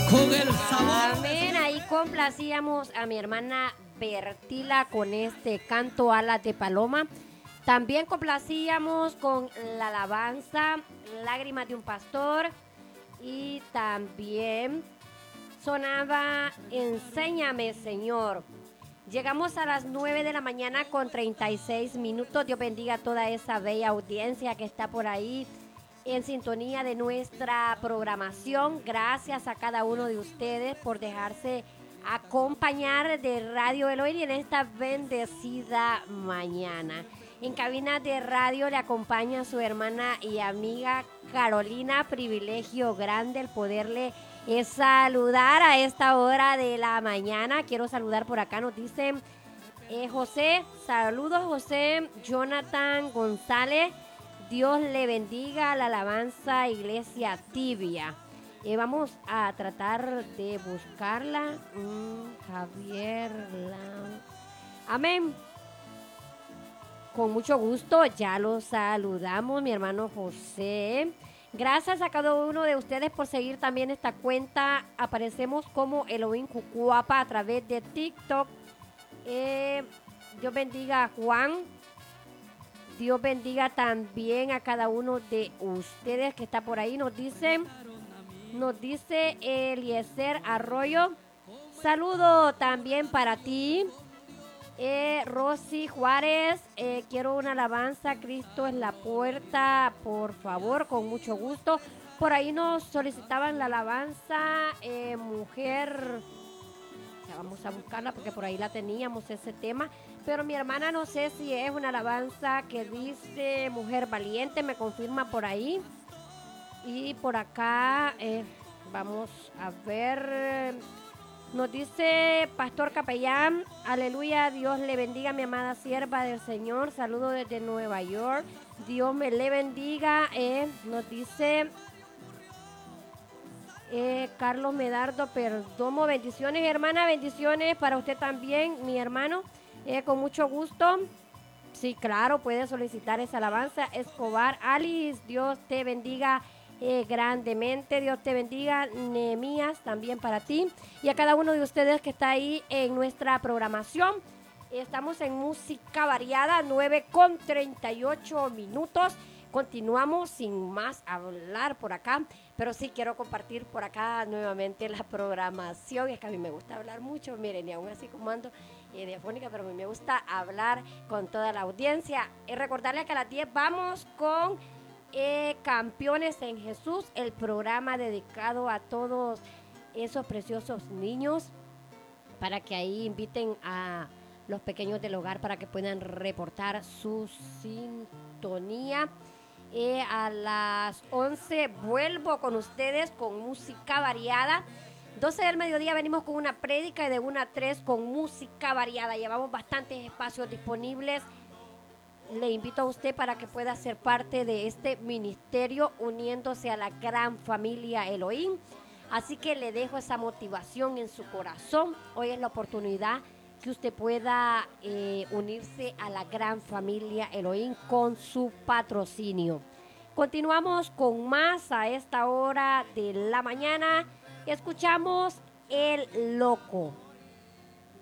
con el sabor. Amén. Ahí complacíamos a mi hermana Bertila con este canto Alas de Paloma. También complacíamos con la alabanza Lágrimas de un Pastor. Y también sonaba Enséñame, Señor. Llegamos a las 9 de la mañana con 36 minutos. Dios bendiga a toda esa bella audiencia que está por ahí en sintonía de nuestra programación. Gracias a cada uno de ustedes por dejarse acompañar de Radio Elohim en esta bendecida mañana. En cabina de radio le acompaña su hermana y amiga Carolina. Privilegio grande el poderle saludar a esta hora de la mañana. Quiero saludar por acá, nos dicen José, saludos José, Jonathan González, Dios le bendiga, la alabanza Iglesia Tibia. Vamos a tratar de buscarla. Javier, amén. Con mucho gusto, ya lo saludamos, mi hermano José. Gracias a cada uno de ustedes por seguir también esta cuenta. Aparecemos como Elohim Cucuapa a través de TikTok. Dios bendiga a Juan. Dios bendiga también a cada uno de ustedes que está por ahí. Nos dice Eliezer Arroyo. Saludo también para ti. Rosy Juárez, quiero una alabanza, Cristo es la puerta, por favor, con mucho gusto. Por ahí nos solicitaban la alabanza, mujer, ya vamos a buscarla porque por ahí la teníamos ese tema, pero mi hermana no sé si es una alabanza que dice mujer valiente, me confirma por ahí. Y por acá, vamos a ver... Nos dice Pastor Capellán, aleluya, Dios le bendiga, mi amada sierva del Señor, saludo desde Nueva York, Dios me le bendiga. Nos dice Carlos Medardo Perdomo, bendiciones hermana, bendiciones para usted también, mi hermano, con mucho gusto. Sí, claro, puede solicitar esa alabanza. Escobar, Alice, Dios te bendiga grandemente, Dios te bendiga. Nehemías, también para ti y a cada uno de ustedes que está ahí en nuestra programación. Estamos en música variada, 9:38 minutos. Continuamos sin más hablar por acá, pero sí quiero compartir por acá nuevamente la programación. Es que a mí me gusta hablar mucho, miren, y aún así como ando diafónica, pero a mí me gusta hablar con toda la audiencia. Y recordarles que a las 10 vamos con Campeones en Jesús, el programa dedicado a todos esos preciosos niños, para que ahí inviten a los pequeños del hogar para que puedan reportar su sintonía. A las 11 vuelvo con ustedes con música variada. 12 del mediodía venimos con una prédica y de 1 a 3 con música variada. Llevamos bastantes espacios disponibles. Le invito a usted para que pueda ser parte de este ministerio uniéndose a la gran familia Elohim. Así que le dejo esa motivación en su corazón. Hoy es la oportunidad que usted pueda unirse a la gran familia Elohim con su patrocinio. Continuamos con más a esta hora de la mañana. Escuchamos El Loco.